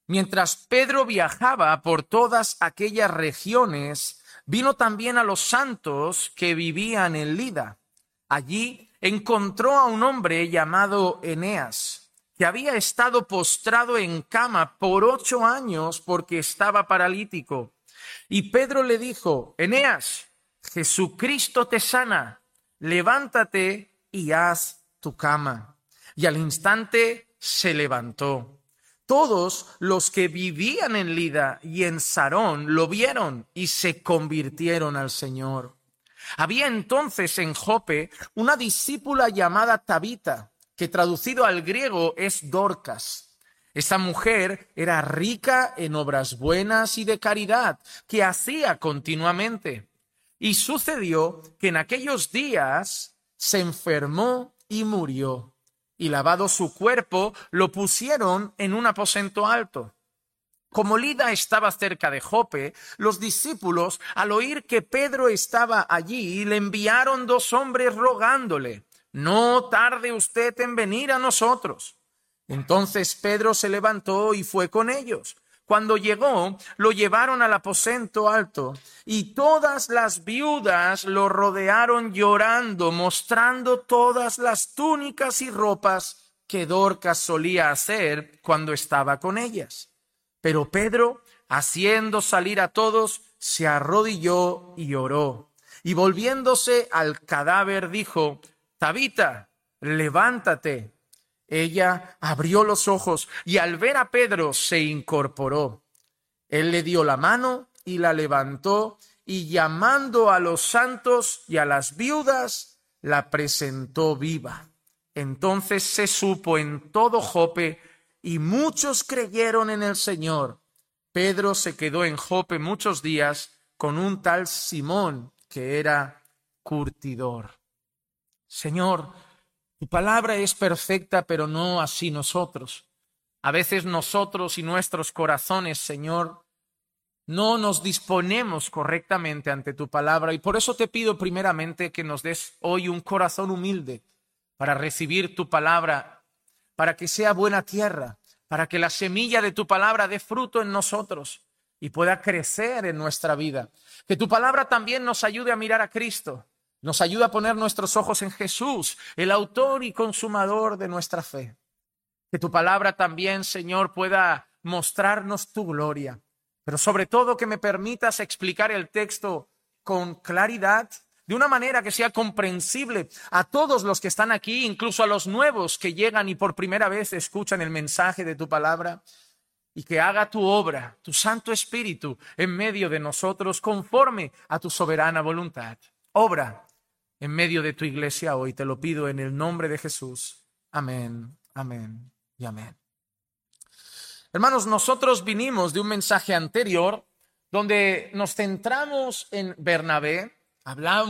Mientras Pedro viajaba por todas aquellas regiones, vino también a los santos que vivían en Lida. Allí encontró a un hombre llamado Eneas, que había estado postrado en cama por 8 años porque estaba paralítico. Y Pedro le dijo: Eneas, Jesucristo te sana, levántate y haz tu cama. Y al instante se levantó. Todos los que vivían en Lida y en Sarón lo vieron y se convirtieron al Señor. Había entonces en Jope una discípula llamada Tabita, que traducido al griego es Dorcas. Esa mujer era rica en obras buenas y de caridad, que hacía continuamente. Y sucedió que en aquellos días se enfermó y murió. Y lavado su cuerpo, lo pusieron en un aposento alto. Como Lida estaba cerca de Jope, los discípulos, al oír que Pedro estaba allí, le enviaron 2 hombres rogándole: no tarde usted en venir a nosotros. Entonces Pedro se levantó y fue con ellos. Cuando llegó, lo llevaron al aposento alto, y todas las viudas lo rodearon llorando, mostrando todas las túnicas y ropas que Dorcas solía hacer cuando estaba con ellas. Pero Pedro, haciendo salir a todos, se arrodilló y oró. Y volviéndose al cadáver dijo: Tabita, levántate. Ella abrió los ojos y al ver a Pedro se incorporó. Él le dio la mano y la levantó, y llamando a los santos y a las viudas, la presentó viva. Entonces se supo en todo Jope, y muchos creyeron en el Señor. Pedro se quedó en Jope muchos días con un tal Simón, que era curtidor. Señor, tu palabra es perfecta, pero no así nosotros. A veces nosotros y nuestros corazones, Señor, no nos disponemos correctamente ante tu palabra, y por eso te pido primeramente que nos des hoy un corazón humilde para recibir tu palabra, para que sea buena tierra, para que la semilla de tu palabra dé fruto en nosotros y pueda crecer en nuestra vida. Que tu palabra también nos ayude a mirar a Cristo, nos ayude a poner nuestros ojos en Jesús, el autor y consumador de nuestra fe. Que tu palabra también, Señor, pueda mostrarnos tu gloria, pero sobre todo que me permitas explicar el texto con claridad, de una manera que sea comprensible a todos los que están aquí, incluso a los nuevos que llegan y por primera vez escuchan el mensaje de tu palabra, y que haga tu obra, tu Santo Espíritu, en medio de nosotros, conforme a tu soberana voluntad. Obra en medio de tu iglesia hoy, te lo pido en el nombre de Jesús. Amén, amén y amén. Hermanos, nosotros vinimos de un mensaje anterior donde nos centramos en Bernabé, hablamos